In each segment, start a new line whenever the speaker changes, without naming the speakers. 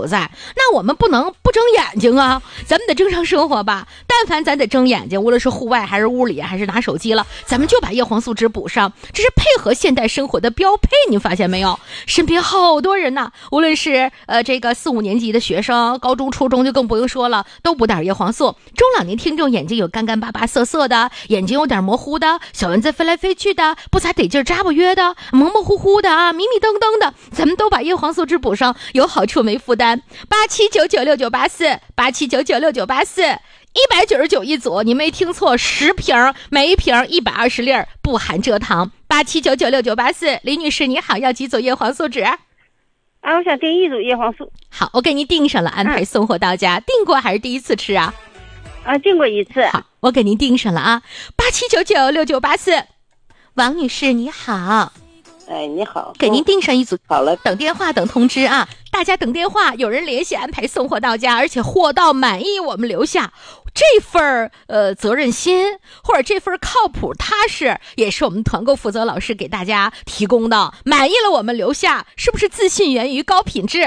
所在，那我们不能不睁眼睛啊，咱们得正常生活吧。但凡咱得睁眼睛，无论是户外还是屋里还是拿手机了，咱们就把叶黄素质补上，这是配合现代生活的标配。您发现没有？身边好多人呐，无论是这个4、5年级的学生，高中初中就更不用说了，都补点叶黄素。中老年听众眼睛有干干巴巴涩涩的，眼睛有点模糊的，小蚊子飞来飞去的，不咋得劲扎不约的，模模糊糊的啊，迷迷瞪瞪的，咱们都把叶黄素质补上，有好处没负担。87996984，199一组，你没听错，10瓶，每一瓶120粒，不含蔗糖。87996984，李女士你好，要几组叶黄素酯？
我想订1组叶黄素。
好，我给您订上了，安排送货到家。订过还是第一次吃啊？
订过1次。
好，我给您订上了啊。87996984，王女士你好。
你好，
给您订上1组。
好了，
等电话等通知啊，大家等电话，有人联系安排送货到家，而且货到满意我们留下。这份责任心或者这份靠谱踏实，也是我们团购负责老师给大家提供的。满意了我们留下，是不是自信源于高品质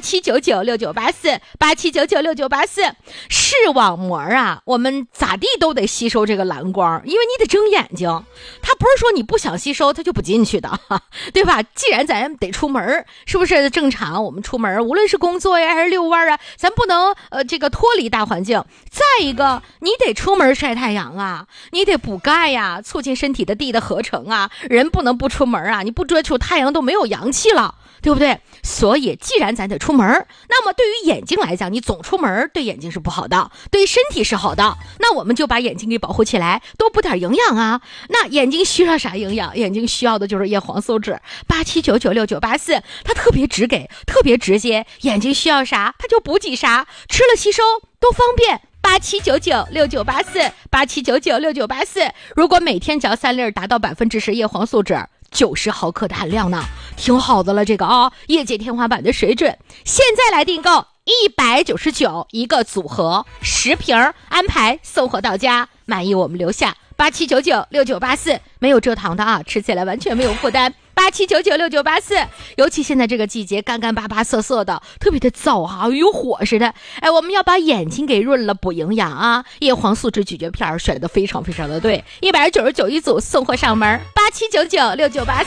？87996984，87996984，视网膜啊，我们咋地都得吸收这个蓝光，因为你得睁眼睛，它不是说你不想吸收它就不进去的，对吧？既然咱得出门，是不是正常？我们出门无论是工作呀还是遛弯啊，咱不能这个脱离大环境。再一个，你得出门晒太阳啊，你得补钙呀，促进身体的地的合成啊。人不能不出门啊，你不追求太阳都没有阳气了，对不对？所以既然咱得出门，那么对于眼睛来讲，你总出门对眼睛是不好的，对身体是好的，那我们就把眼睛给保护起来，多补点营养啊。那眼睛需要啥营养？眼睛需要的就是叶黄素酯。87996984，它特别直给，特别直接，眼睛需要啥它就补给啥，吃了吸收多方便。87996984，87996984，如果每天嚼3粒，达到10%叶黄素酯，90毫克的含量呢，挺好的了，这个业界天花板的水准。现在来订购199一个组合，10瓶，安排送货到家，满意我们留下。87996984，没有蔗糖的啊，吃起来完全没有负担。87996984，尤其现在这个季节，干干巴巴涩涩的，特别的燥啊，有火似的。我们要把眼睛给润了，补营养啊。叶黄素酯咀嚼片选的非常非常的对，199一组，送货上门。87996984。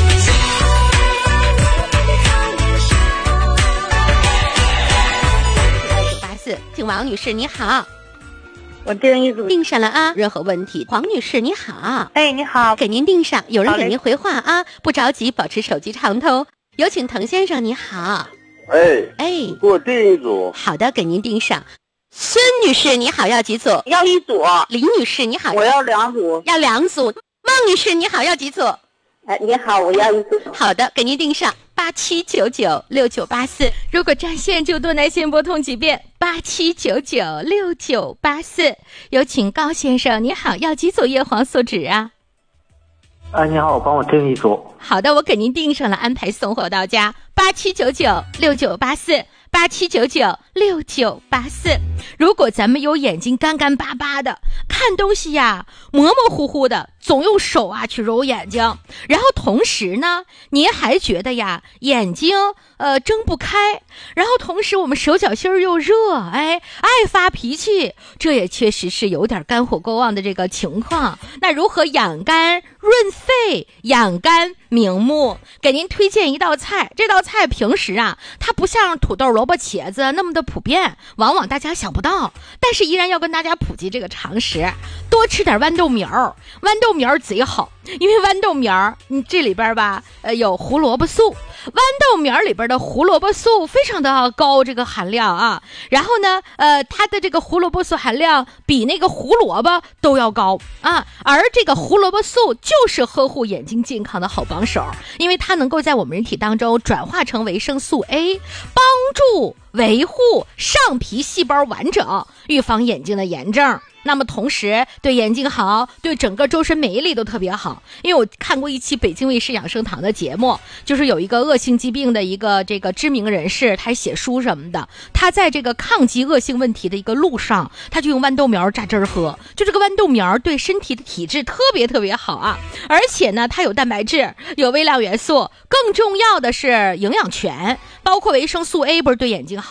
请王女士你好。
我订1组，
订上了啊，任何问题。黄女士你好。
你好，
给您订上，有人给您回话啊，不着急，保持手机畅通。有请滕先生你好。
给我订1组。
好的，给您订上。孙女士你好，要几组？
要1组。
李女士你好，
我要2组。
要2组。孟女士你好，要几组？
你好，我要1组。
好的，给您订上。87996984，如果占线就多耐心拨通几遍。87996984，有请高先生你好，要几组叶黄素酯啊？
你好，帮我订1组。
好的，我给您订上了，安排送货到家。87996984，87996984。如果咱们有眼睛干干巴巴的，看东西呀模模糊糊的，总用手啊去揉眼睛，然后同时呢您还觉得呀眼睛睁不开，然后同时我们手脚心又热，爱发脾气，这也确实是有点肝火过旺的这个情况。那如何养肝润肺，养肝明目？给您推荐一道菜，这道菜平时啊它不像土豆萝卜茄子那么的普遍，往往大家想不到，但是依然要跟大家普及这个常识，多吃点豌豆苗。豌豆苗贼好，因为豌豆苗这里边吧有胡萝卜素，豌豆苗里边的胡萝卜素非常的高这个含量啊，然后呢它的这个胡萝卜素含量比那个胡萝卜都要高啊，而这个胡萝卜素就是呵护眼睛健康的好帮手，因为它能够在我们人体当中转化成维生素 A， 帮助维护上皮细胞完整，预防眼睛的炎症。那么同时对眼睛好，对整个周身免疫力都特别好。因为我看过一期北京卫视养生堂的节目，就是有一个恶性疾病的一个这个知名人士，他写书什么的，他在这个抗击恶性问题的一个路上，他就用豌豆苗榨汁儿喝，就这个豌豆苗对身体的体质特别特别好啊，而且呢它有蛋白质，有微量元素，更重要的是营养全，包括维生素 A 不是对眼睛好。